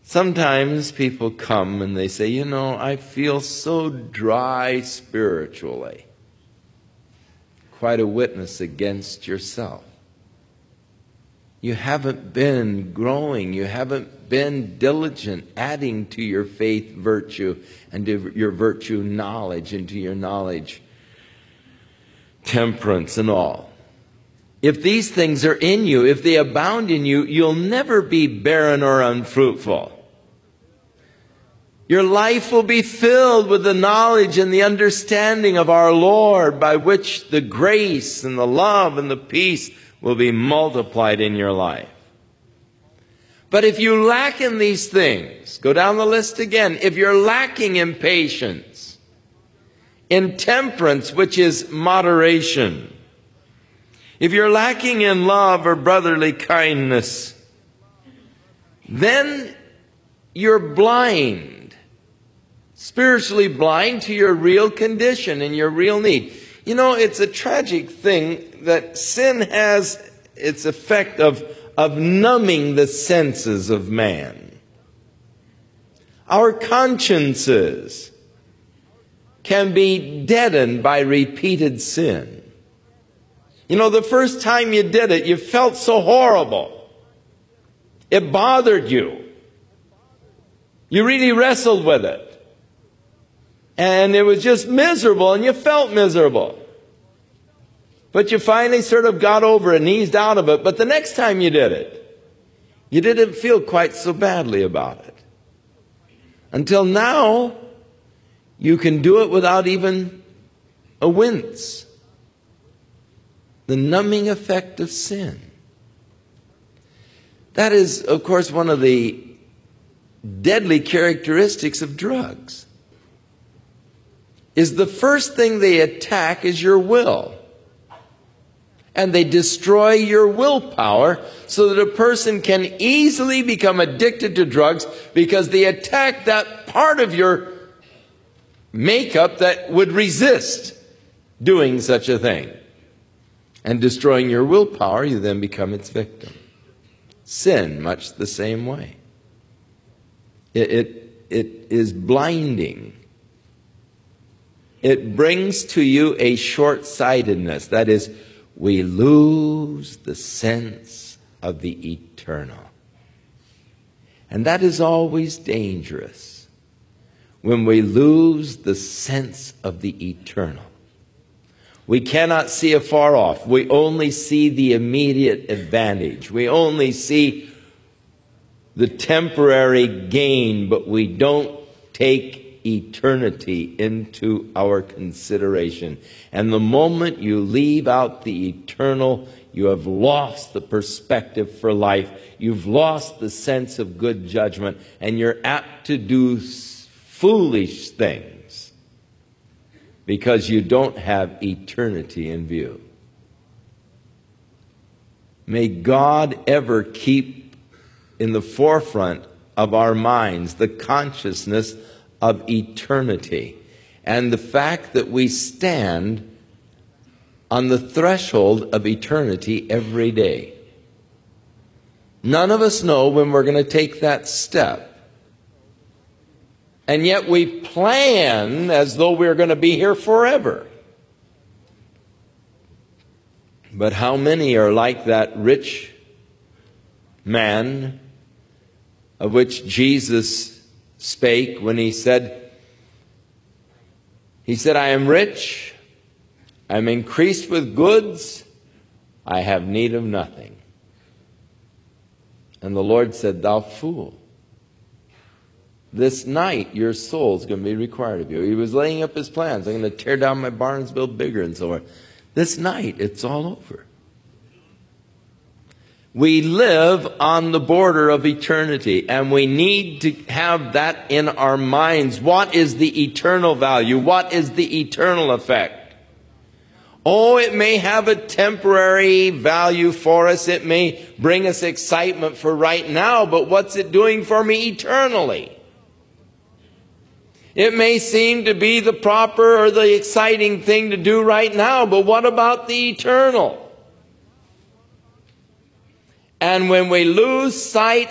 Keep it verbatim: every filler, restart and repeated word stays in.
Sometimes people come and they say, you know, I feel so dry spiritually. Quite a witness against yourself. You haven't been growing. You haven't been diligent, adding to your faith virtue and to your virtue knowledge, and to your knowledge temperance and all. If these things are in you, if they abound in you, you'll never be barren or unfruitful. Your life will be filled with the knowledge and the understanding of our Lord, by which the grace and the love and the peace will be multiplied in your life. But if you lack in these things, go down the list again. If you're lacking in patience, in temperance, which is moderation, if you're lacking in love or brotherly kindness, then you're blind, spiritually blind to your real condition and your real need. You know, it's a tragic thing that sin has its effect of, of numbing the senses of man. Our consciences can be deadened by repeated sin. You know, the first time you did it, you felt so horrible. It bothered you. You really wrestled with it. And it was just miserable, and you felt miserable. But you finally sort of got over it and eased out of it. But the next time you did it, you didn't feel quite so badly about it. Until now, you can do it without even a wince. The numbing effect of sin. That is, of course, one of the deadly characteristics of drugs. Is the first thing they attack is your will. And they destroy your willpower so that a person can easily become addicted to drugs, because they attack that part of your makeup that would resist doing such a thing. And destroying your willpower, you then become its victim. Sin, much the same way. It, it, it is blinding. It brings to you a short-sightedness. That is, we lose the sense of the eternal. And that is always dangerous, when we lose the sense of the eternal. We cannot see afar off. We only see the immediate advantage. We only see the temporary gain, but we don't take eternity into our consideration. And the moment you leave out the eternal, you have lost the perspective for life. You've lost the sense of good judgment, and you're apt to do foolish things because you don't have eternity in view. May God ever keep in the forefront of our minds the consciousness of eternity, and the fact that we stand on the threshold of eternity every day. None of us know when we're going to take that step. And yet we plan as though we're going to be here forever. But how many are like that rich man of which Jesus spake when he said, he said, I am rich, I am increased with goods, I have need of nothing. And the Lord said, thou fool, this night your soul is going to be required of you. He was laying up his plans. I'm going to tear down my barns, build bigger, and so on. This night, it's all over. We live on the border of eternity, and we need to have that in our minds. What is the eternal value? What is the eternal effect? Oh, it may have a temporary value for us. It may bring us excitement for right now, but what's it doing for me eternally? It may seem to be the proper or the exciting thing to do right now, but what about the eternal? And when we lose sight